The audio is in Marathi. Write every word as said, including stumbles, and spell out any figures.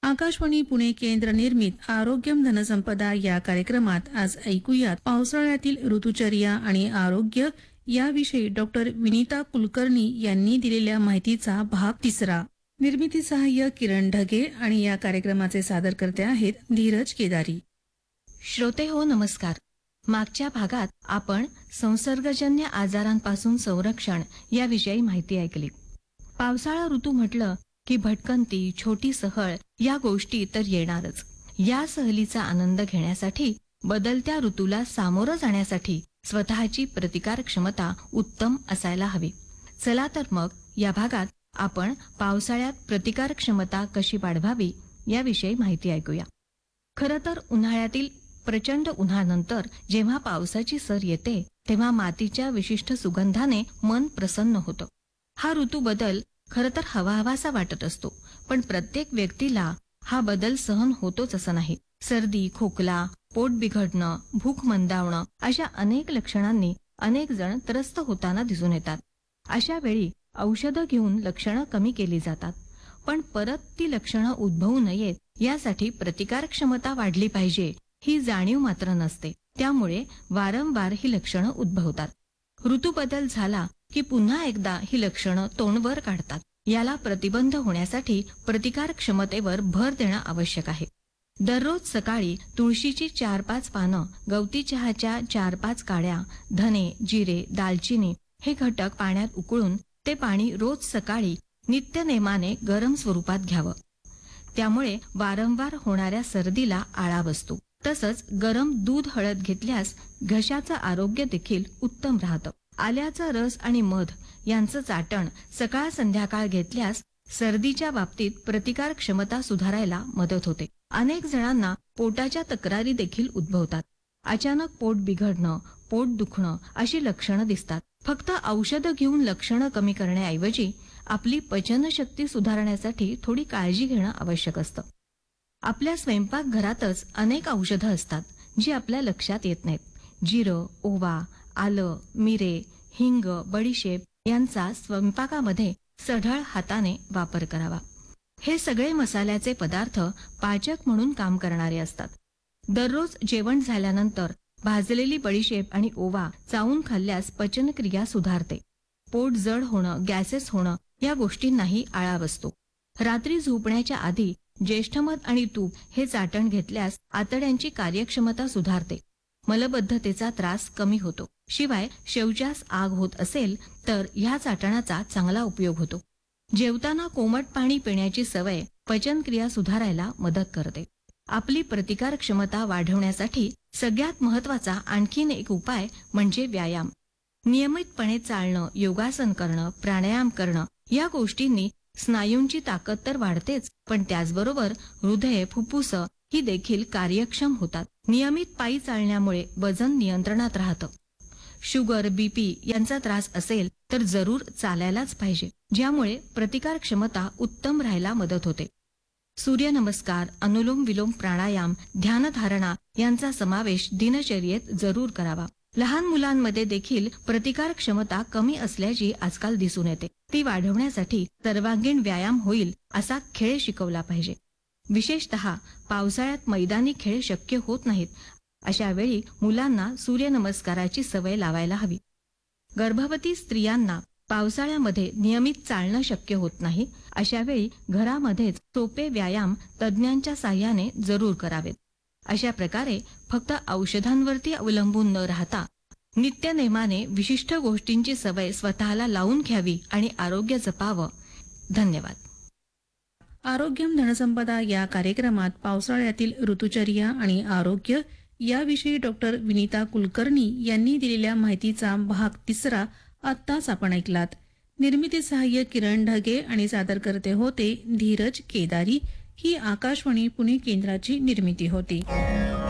आकाशवाणी पुणे केंद्र निर्मित आरोग्यम धनसंपदा या कार्यक्रमात आज ऐकूयात पावसाळ्यातील ऋतुचर्या आणि आरोग्य याविषयी डॉक्टर विनीता कुलकर्णी यांनी दिलेल्या माहितीचा भाग तिसरा. निर्मिती सहाय्य किरण ढगे आणि या कार्यक्रमाचे सादरकर्ते आहेत धीरज केदारी. श्रोते हो, नमस्कार. मागच्या भागात आपण संसर्गजन्य आजारांपासून संरक्षण याविषयी माहिती ऐकली. पावसाळा ऋतू म्हटलं की भटकंती, छोटी सहल या गोष्टी तर येणारच. या सहलीचा आनंद घेण्यासाठी, बदलत्या ऋतूला सामोरं जाण्यासाठी स्वतःची प्रतिकार क्षमता उत्तम असायला हवी. चला तर मग या भागात आपण पावसाळ्यात प्रतिकार क्षमता कशी वाढवावी याविषयी माहिती ऐकूया. खरं तर उन्हाळ्यातील प्रचंड उन्हानंतर जेव्हा पावसाची सर येते तेव्हा मातीच्या विशिष्ट सुगंधाने मन प्रसन्न होतं. हा ऋतू बदल खरं तर हवा हवासा वाटत असतो, पण प्रत्येक व्यक्तीला हा बदल सहन होतोच असं नाही. सर्दी, खोकला, पोट बिघडणं, भूक मंदावणं अशा अनेक लक्षणांनी अनेक जण त्रस्त होताना दिसून येतात. अशा वेळी औषधं घेऊन लक्षणं कमी केली जातात, पण परत ती लक्षणं उद्भवू नयेत यासाठी प्रतिकार क्षमता वाढली पाहिजे ही जाणीव मात्र नसते. त्यामुळे वारंवार ही लक्षणं उद्भवतात. ऋतू बदल झाला की पुन्हा एकदा ही लक्षणं तोंडवर काढतात. याला प्रतिबंध होण्यासाठी प्रतिकार क्षमतेवर भर देणं आवश्यक आहे. दररोज सकाळी तुळशीची चार पाच पानं, गवती चहाच्या चार पाच काड्या, धने, जिरे, दालचिनी हे घटक पाण्यात उकळून ते पाणी रोज सकाळी नित्यनेमाने गरम स्वरूपात घ्यावं. त्यामुळे वारंवार होणाऱ्या सर्दीला आळा बसतो. तसंच गरम दूध हळद घेतल्यास घशाचं आरोग्य देखील उत्तम राहतं. आल्याचा रस आणि मध यांचं चाटण सकाळ संध्याकाळ घेतल्यास सर्दीच्या बाबतीत प्रतिकार क्षमता सुधारायला मदत होते. अनेक जणांना पोटाच्या तक्रारी देखील उद्भवतात. अचानक पोट बिघडणं, पोट दुखणं अशी लक्षणं दिसतात. फक्त औषधं घेऊन लक्षणं कमी करण्याऐवजी आपली पचनशक्ती सुधारण्यासाठी थोडी काळजी घेणं आवश्यक असतं. आपल्या स्वयंपाकघरातच अनेक औषधं असतात जी आपल्या लक्षात येत नाहीत. जिरं, ओवा, आलं, मिरे, हिंग, बडीशेप यांचा स्वयंपाकामध्ये सढळ हाताने वापर करावा. हे सगळे मसाल्याचे पदार्थ पाचक म्हणून काम करणारे असतात. दररोज जेवण झाल्यानंतर भाजलेली बडीशेप आणि ओवा चावून खाल्ल्यास पचनक्रिया सुधारते. पोट जड होणं, गॅसेस होणं या गोष्टींनाही आळा बसतो. रात्री झोपण्याच्या आधी ज्येष्ठमध आणि तूप हे चाटण घेतल्यास आतड्यांची कार्यक्षमता सुधारते. मलबद्धतेचा त्रास कमी होतो. शिवाय शौचास आग होत असेल तर ह्या चाटणाचा चांगला उपयोग होतो. जेवताना कोमट पाणी पिण्याची सवय पचनक्रिया सुधारायला मदत करते. आपली प्रतिकार क्षमता वाढवण्यासाठी सगळ्यात महत्वाचा आणखीन एक उपाय म्हणजे व्यायाम. नियमितपणे चालणं, योगासन करणं, प्राणायाम करणं या गोष्टींनी स्नायूंची ताकद तर वाढतेच, पण त्याचबरोबर हृदय, फुफ्फुस ही देखील कार्यक्षम होतात. नियमित पायी चालण्यामुळे वजन नियंत्रणात राहतं. शुगर, बीपी यांचा त्रास असेल तर जरूर चालायलाच पाहिजे, ज्यामुळे प्रतिकार क्षमता उत्तम राहायला मदत होते. सूर्यनमस्कार, अनुलोम विलोम प्राणायाम, ध्यानधारणा यांचा समावेश दिनचर्येत जरूर करावा. लहान मुलांमध्ये देखील प्रतिकार क्षमता कमी असल्याची आजकाल दिसून येते. ती वाढवण्यासाठी सर्वांगीण व्यायाम होईल असा खेळ शिकवला पाहिजे. विशेषतः पावसाळ्यात मैदानी खेळ शक्य होत नाहीत, अशा वेळी मुलांना सूर्यनमस्काराची सवय लावायला हवी. गर्भवती स्त्रियांना पावसाळ्यामध्ये नियमित चालणं शक्य होत नाही, अशा वेळी घरामध्येच सोपे व्यायाम तज्ज्ञांच्या साह्याने जरूर करावेत. अशा प्रकारे फक्त औषधांवरती अवलंबून न राहता नित्यनेमाने विशिष्ट गोष्टींची सवय स्वतःला लावून घ्यावी आणि आरोग्य जपावं. धन्यवाद. आरोग्यम धनसंपदा या कार्यक्रमात पावसाळ्यातील ऋतुचर्या आणि आरोग्य याविषयी डॉक्टर विनीता कुलकर्णी यांनी दिलेल्या माहितीचा भाग तिसरा आत्ताच आपण ऐकलात. निर्मिती सहाय्य किरण ढगे आणि सादरकर्ते होते धीरज केदारी. ही आकाशवाणी पुणे केंद्राची निर्मिती होती.